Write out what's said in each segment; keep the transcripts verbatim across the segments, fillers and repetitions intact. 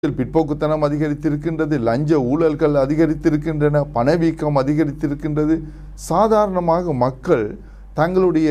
பிற்போக்குத்தனம் அதிகரித்திருக்கின்றது, லஞ்ச ஊழல்கள் அதிகரித்திருக்கின்றன, பணவீக்கம் அதிகரித்திருக்கின்றது. சாதாரணமாக மக்கள் தங்களுடைய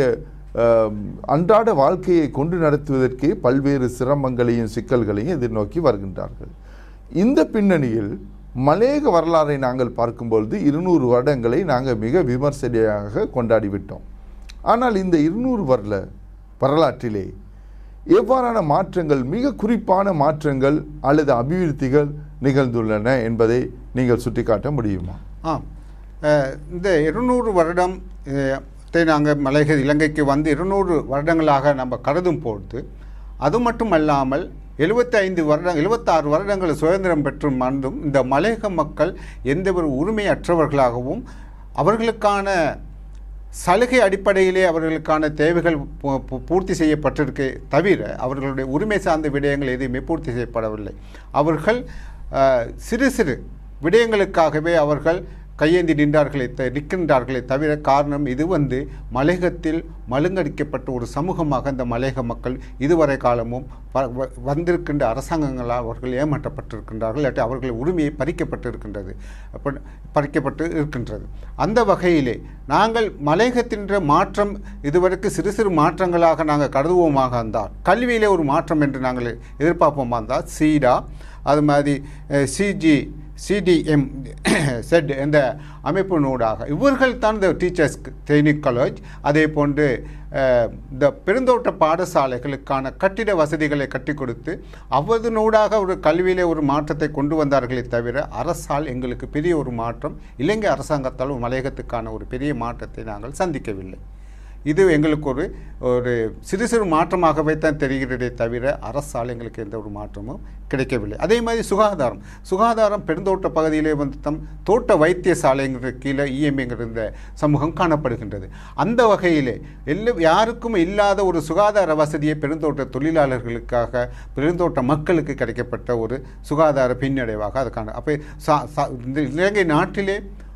அன்றாட வாழ்க்கையை கொண்டு நடத்துவதற்கே பல்வேறு சிரமங்களையும் சிக்கல்களையும் எதிர்நோக்கி வருகின்றார்கள். இந்த பின்னணியில் மலேக வரலாறை நாங்கள் பார்க்கும்பொழுது இருநூறு வருடங்களை நாங்கள் மிக விமர்சனையாக கொண்டாடிவிட்டோம். ஆனால் இந்த இருநூறு வருட வரலாற்றிலே எவ்வாறான மாற்றங்கள், மிக குறிப்பான மாற்றங்கள் அல்லது அபிவிருத்திகள் நிகழ்ந்துள்ளன என்பதை நீங்கள் சுட்டிக்காட்ட முடியுமா? ஆ இந்த இருநூறு வருடம் நாங்கள் மலைக இலங்கைக்கு வந்து இருநூறு வருடங்களாக நம்ம கருதும் பொழுது, அது மட்டுமல்லாமல் எழுபத்தி ஐந்து வருடம் எழுபத்தாறு வருடங்கள் சுதந்திரம் பெற்று மறந்தும் இந்த மலையக மக்கள் எந்த ஒரு உரிமையற்றவர்களாகவும் அவர்களுக்கான சலுகை அடிப்படையிலே அவர்களுக்கான தேவைகள் பூர்த்தி செய்யப்பட்டிருக்கே தவிர அவர்களுடைய உரிமை சார்ந்த விடயங்கள் எதுவுமே பூர்த்தி செய்யப்படவில்லை. அவர்கள் சிறு சிறு விடயங்களுக்காகவே அவர்கள் கையேந்தி நின்றார்களே நிற்கின்றார்களே தவிர காரணம் இது வந்து மலையகத்தில் மழுங்கடிக்கப்பட்ட ஒரு சமூகமாக இந்த மலையக மக்கள் இதுவரை காலமும் வந்திருக்கின்ற அரசாங்கங்களால் அவர்கள் ஏமாற்றப்பட்டிருக்கின்றார்கள், இல்லாட்டி அவர்கள் உரிமையை பறிக்கப்பட்டிருக்கின்றது பறிக்கப்பட்டு இருக்கின்றது. அந்த வகையிலே நாங்கள் மலையகத்தின் மாற்றம் இதுவரைக்கு சிறு சிறு மாற்றங்களாக நாங்கள் கருதுவோமாக இருந்தால், கல்வியிலே ஒரு மாற்றம் என்று நாங்கள் எதிர்பார்ப்போமா இருந்தால் சீடா அது மாதிரி சிஜி சிடிஎம் செட் என்ற அமைப்பினூடாக இவர்கள் தான் இந்த டீச்சர்ஸ் ட்ரைனிங் காலேஜ், அதே போன்று இந்த பெருந்தோட்ட பாடசாலைகளுக்கான கட்டிட வசதிகளை கட்டி கொடுத்து அவதனூடாக ஒரு கல்வியிலே ஒரு மாற்றத்தை கொண்டு வந்தார்களே தவிர அரசால் எங்களுக்கு பெரிய ஒரு மாற்றம், இலங்கை அரசாங்கத்தால் மலையகத்துக்கான ஒரு பெரிய மாற்றத்தை நாங்கள் சந்திக்கவில்லை. இது எங்களுக்கு ஒரு ஒரு சிறு சிறு மாற்றமாகவே தான் தெரிகிறதே தவிர அரசால் எங்களுக்கு எந்த ஒரு மாற்றமும் கிடைக்கவில்லை. அதே மாதிரி சுகாதாரம் சுகாதாரம் பெருந்தோட்ட பகுதியிலே வந்து தம் தோட்ட வைத்தியசாலைங்கிற கீழே இஎம்ஐங்கிற இந்த சமூகம் காணப்படுகின்றது. அந்த வகையிலே எல்லா யாருக்கும் இல்லாத ஒரு சுகாதார வசதியை பெருந்தோட்ட தொழிலாளர்களுக்காக பெருந்தோட்ட மக்களுக்கு கிடைக்கப்பட்ட ஒரு சுகாதார பின்னடைவாக அதுக்கான அப்போ இந்த இலங்கை நாட்டிலே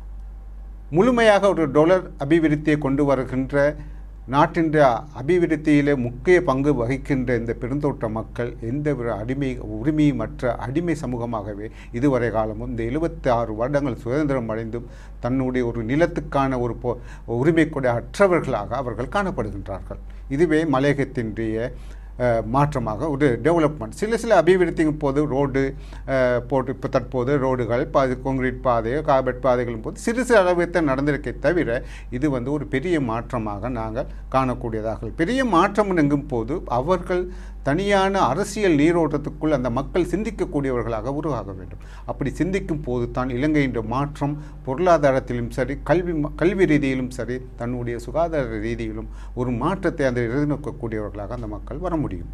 முழுமையாக ஒரு டொலர் அபிவிருத்தியை கொண்டு வருகின்ற நாட்டின் அபிவிருத்தியிலே முக்கிய பங்கு வகிக்கின்ற இந்த பெருந்தோட்ட மக்கள் எந்த ஒரு அடிமை உரிமையமற்ற அடிமை சமூகமாகவே இதுவரை காலமும் இந்த எழுபத்தி ஆறு வருடங்கள் சுதந்திரம் அடைந்தும் தன்னுடைய ஒரு நிலத்துக்கான ஒரு போ உரிமை கூட அற்றவர்களாக அவர்கள் காணப்படுகின்றார்கள். இதுவே மலையகத்தினுடைய மாற்றமாக ஒரு டெவலப்மெண்ட். சில சில அபிவிருத்திக்கும் போது ரோடு போட்டு இப்போ தற்போது ரோடுகள் பாதி கான்கிரீட் பாதை கார்பெட் பாதைகளும் போது சிறு சிறு அளவுக்கு நடந்திருக்கே தவிர இது வந்து ஒரு பெரிய மாற்றமாக நாங்கள் காணக்கூடியதாக. பெரிய மாற்றம் எங்கும் போது அவர்கள் தனியான அரசியல் நீரோட்டத்துக்குள் அந்த மக்கள் சிந்திக்கக்கூடியவர்களாக உருவாக வேண்டும். அப்படி சிந்திக்கும் போது தான் இலங்கையின் மாற்றம் பொருளாதாரத்திலும் சரி, கல்வி கல்வி ரீதியிலும் சரி, தன்னுடைய சுகாதார ரீதியிலும் ஒரு மாற்றத்தை அந்த எதிர்நோக்கக்கூடியவர்களாக அந்த மக்கள் வர முடியும்.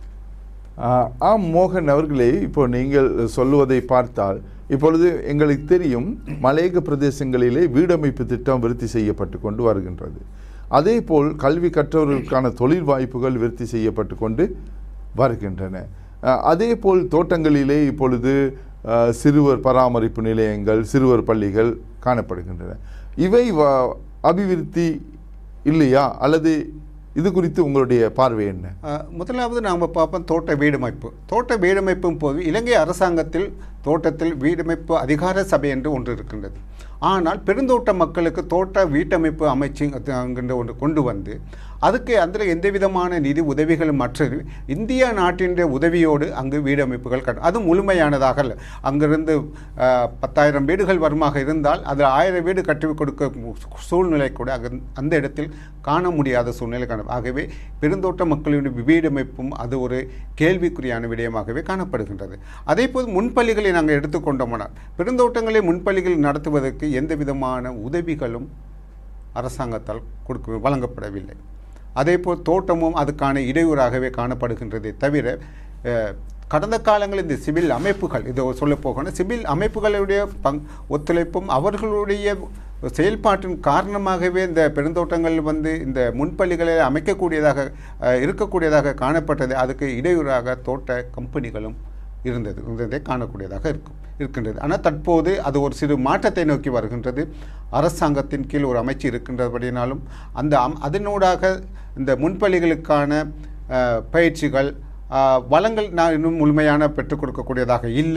ஆம் மோகன் அவர்களே, இப்போ நீங்கள் சொல்லுவதை பார்த்தால் இப்பொழுது எங்களுக்கு தெரியும் மலையக பிரதேசங்களிலே வீடமைப்பு திட்டம் விருத்தி செய்யப்பட்டு கொண்டு வருகின்றது. அதே போல் கல்வி கற்றவர்களுக்கான தொழில் வாய்ப்புகள் விருத்தி செய்யப்பட்டு கொண்டு வருகின்றன. அதே போல் தோட்டங்களிலே இப்பொழுது சிறுவர் பராமரிப்பு நிலையங்கள், சிறுவர் பள்ளிகள் காணப்படுகின்றன. இவை அபிவிருத்தி இல்லையா, அல்லது இது குறித்து உங்களுடைய பார்வை என்ன? முதலாவது நாம் பார்ப்போம் தோட்ட வீடமைப்பு. தோட்ட வீடமைப்பும் போது இலங்கை அரசாங்கத்தில் தோட்டத்தில் வீடமைப்பு அதிகார சபை என்று ஒன்று இருக்கின்றது. ஆனால் பெருந்தோட்ட மக்களுக்கு தோட்ட வீட்டமைப்பு அமைச்சு என்கின்ற ஒன்று கொண்டு வந்து அதுக்கு அதில் எந்த விதமான நிதி உதவிகளும் மற்றது இந்தியா நாட்டின் உதவியோடு அங்கு வீடமைப்புகள் கட்ட அது முழுமையானதாக இல்லை. அங்கிருந்து பத்தாயிரம் வீடுகள் வருமாக இருந்தால் அதில் ஆயிரம் வீடு கட்டி கொடுக்க சூழ்நிலை கூட அங்கு அந்த இடத்தில் காண முடியாத சூழ்நிலை காண. ஆகவே பெருந்தோட்ட மக்களுடைய வீடமைப்பும் அது ஒரு கேள்விக்குறியான விடயமாகவே காணப்படுகின்றது. அதே போது முன்பள்ளிகளை நாங்கள் எடுத்துக்கொண்டோம்னால் பெருந்தோட்டங்களை முன்பள்ளிகள் நடத்துவதற்கு எந்த விதமான உதவிகளும் அரசாங்கத்தால் கொடுக்க வழங்கப்படவில்லை. அதேபோல் தோட்டமும் அதுக்கான இடையூறாகவே காணப்படுகின்றதே தவிர கடந்த காலங்களில் இந்த சிவில் அமைப்புகள் இதை சொல்ல போகணும் சிவில் அமைப்புகளுடைய பங் ஒத்துழைப்பும் அவர்களுடைய செயல்பாட்டின் காரணமாகவே இந்த பெருந்தோட்டங்கள் வந்து இந்த முன்பள்ளிகளை அமைக்கக்கூடியதாக இருக்கக்கூடியதாக காணப்பட்டது. அதுக்கு இடையூறாக தோட்ட கம்பெனிகளும் இருந்தது இருந்ததை காணக்கூடியதாக இருக்கும் இருக்கின்றது. ஆனால் தற்போது அது ஒரு சிறு மாற்றத்தை நோக்கி வருகின்றது. அரசாங்கத்தின் கீழ் ஒரு அமைச்சு இருக்கின்றபடினாலும் அந்த அதனூடாக இந்த முன்பள்ளிகளுக்கான பயிற்சிகள் வளங்கள் நான் இன்னும் முழுமையான பெற்றுக் கொடுக்கக்கூடியதாக இல்லை.